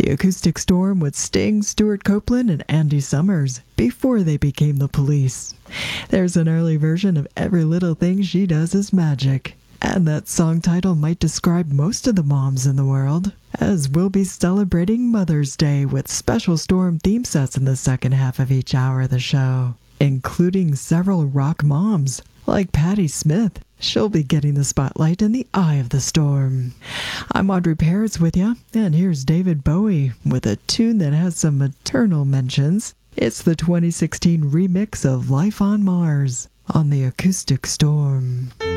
The Acoustic Storm with Sting, Stuart Copeland, and Andy Summers before they became the Police. There's an early version of Every Little Thing She Does Is Magic. And that song title might describe most of the moms in the world, as we'll be celebrating Mother's Day with special Storm theme sets in the second half of each hour of the show, including several rock moms, like Patti Smith. She'll be getting the spotlight in the eye of the storm. I'm Audrey Parrots with you, and here's David Bowie with a tune that has some maternal mentions. It's the 2016 remix of Life on Mars on the Acoustic Storm.